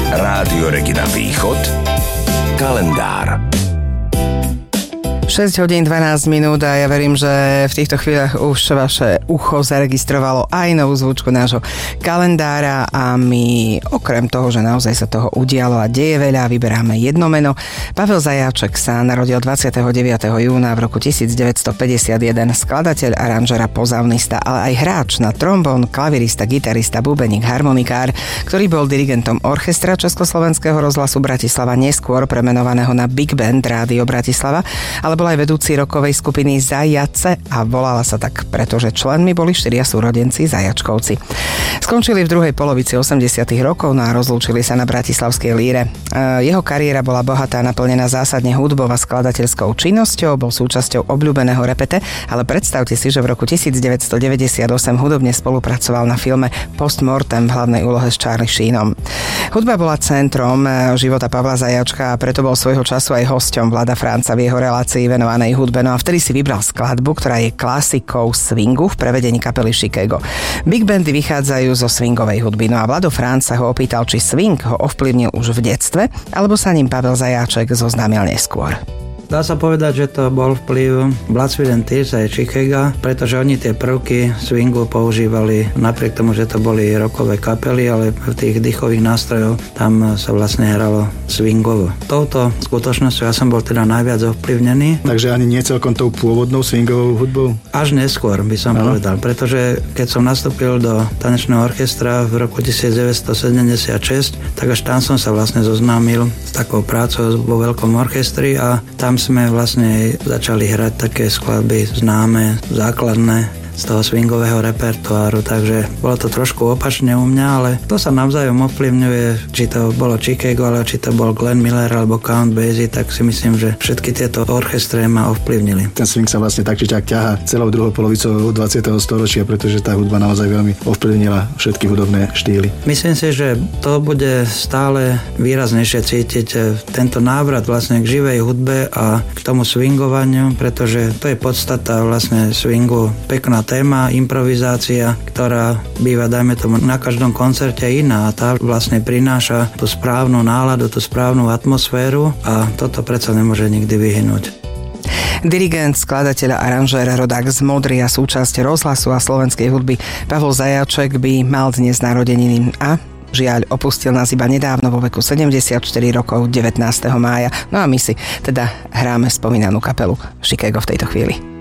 Rádio Regina Východ. Kalendár. 6 hodín 12 minút a ja verím, že v týchto chvíľach už vaše ucho zaregistrovalo aj novú zvučku nášho kalendára a my okrem toho, že naozaj sa toho udialo a deje veľa, vyberáme jedno meno. Pavel Zajáček sa narodil 29. júna v roku 1951, skladateľ, aranžera, pozavnista, ale aj hráč na trombón, klavirista, gitarista, bubeník, harmonikár, ktorý bol dirigentom orchestra Československého rozhlasu Bratislava, neskôr premenovaného na Big Band Rádio Bratislava, ale bol aj vedúci rockovej skupiny Zajace a volala sa tak, pretože členmi boli 4 súrodenci Zajačkovci. Skončili v druhej polovici 80. rokov a rozlúčili sa na bratislavskej líre. Jeho kariéra bola bohatá, naplnená zásadne hudbou a skladateľskou činnosťou, bol súčasťou obľúbeného Repete, ale predstavte si, že v roku 1998 hudobne spolupracoval na filme Post Mortem v hlavnej úlohe s Charlie Sheenom. Hudba bola centrom života Pavla Zajačka a preto bol svojho času aj hosťom Vlada Franca v jeho relácii venovanej hudbe. No a vtedy si vybral skladbu, ktorá je klasikou swingu v prevedení kapely Chicago. Big bandy vychádzajú zo swingovej hudby. No a Vlado Franc sa ho opýtal, či swing ho ovplyvnil už v detstve, alebo sa ním Pavel Zajáček zoznámil neskôr. Dá sa povedať, že to bol vplyv Blood, Sweat and Tears aj Chicaga, pretože oni tie prvky swingu používali napriek tomu, že to boli rockové kapely, ale v tých dýchových nástrojov tam sa vlastne hralo swingovo. Touto skutočnosťou ja som bol teda najviac ovplyvnený. Takže ani nie celkom tou pôvodnou swingovou hudbou? Až neskôr by som povedal, pretože keď som nastúpil do tanečného orchestra v roku 1976, tak až tam som sa vlastne zoznámil s takou prácou vo veľkom orchestri a tam sme vlastne začali hrať také skladby známe, základné z toho swingového repertoáru, takže bolo to trošku opačne u mňa, ale to sa navzájom ovplyvňuje, či to bolo Chicago, ale či to bol Glenn Miller alebo Count Basie, tak si myslím, že všetky tieto orchestre ma ovplyvnili. Ten swing sa vlastne tak či tak ťahá celou druhou polovicou 20. storočia, pretože tá hudba naozaj veľmi ovplyvnila všetky hudobné štýly. Myslím si, že to bude stále výraznejšie cítiť tento návrat vlastne k živej hudbe a k tomu swingovaniu, pretože to je podstata vlastne swingu, pekná téma, improvizácia, ktorá býva, dajme tomu, na každom koncerte iná a tá vlastne prináša tú správnu náladu, tú správnu atmosféru a toto predsa nemôže nikdy vyhynúť. Dirigent, skladateľ a aranžér, rodák z Modry a súčasť rozhlasu a slovenskej hudby Pavel Zajáček by mal dnes narodeniny a žiaľ opustil nás iba nedávno vo veku 74 rokov 19. mája. No a my si teda hráme spomínanú kapelu Chicago v tejto chvíli.